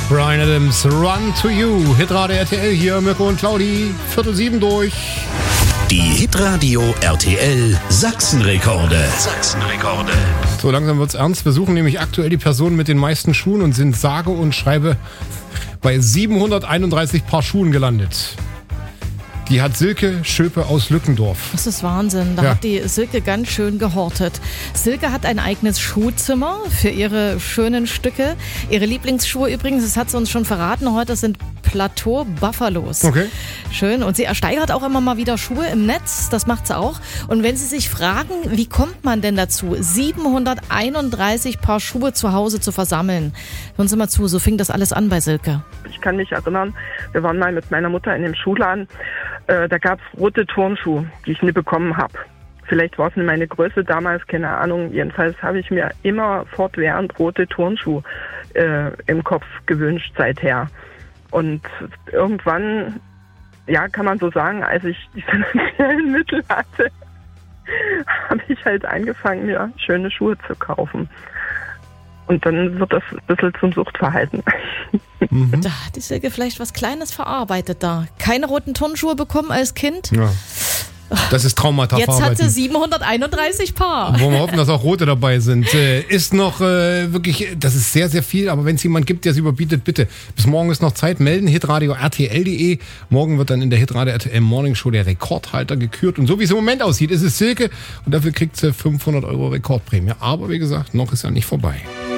Bryan Adams, Run to You. Hitradio RTL hier, Mirko und Claudi, 6:45 durch. Die Hitradio RTL Sachsenrekorde. So, langsam wird's ernst. Wir suchen nämlich aktuell die Person mit den meisten Schuhen und sind sage und schreibe bei 731 Paar Schuhen gelandet. Die hat Silke Schöpe aus Lückendorf. Das ist Wahnsinn. Da hat die Silke ganz schön gehortet. Silke hat ein eigenes Schuhzimmer für ihre schönen Stücke. Ihre Lieblingsschuhe übrigens, das hat sie uns schon verraten heute, sind Plateau Buffalos. Okay. Schön. Und sie ersteigert auch immer mal wieder Schuhe im Netz. Das macht sie auch. Und wenn Sie sich fragen, wie kommt man denn dazu, 731 Paar Schuhe zu Hause zu versammeln? Hören Sie mal zu, so fing das alles an bei Silke. Ich kann mich erinnern, wir waren mal mit meiner Mutter in dem Schuhladen. Da gab es rote Turnschuhe, die ich nie bekommen habe. Vielleicht war es nicht meine Größe damals, keine Ahnung. Jedenfalls habe ich mir immer fortwährend rote Turnschuhe im Kopf gewünscht seither. Und irgendwann, ja, kann man so sagen, als ich die finanziellen Mittel hatte, habe ich halt angefangen, mir schöne Schuhe zu kaufen. Und dann wird das ein bisschen zum Suchtverhalten. Da hat die Silke vielleicht was Kleines verarbeitet da. Keine roten Turnschuhe bekommen als Kind. Ja. Das ist Traumata Jetzt hat verarbeiten. sie 731 Paar. Wo wir hoffen, dass auch rote dabei sind. Ist noch wirklich, das ist sehr, sehr viel, aber wenn es jemand gibt, der es überbietet, bitte. Bis morgen ist noch Zeit. Melden, hitradio RTL.de. Morgen wird dann in der Hitradio RTL Morning Show der Rekordhalter gekürt. Und so wie es im Moment aussieht, ist es Silke. Und dafür kriegt sie 500 € Rekordprämie. Aber wie gesagt, noch ist ja nicht vorbei.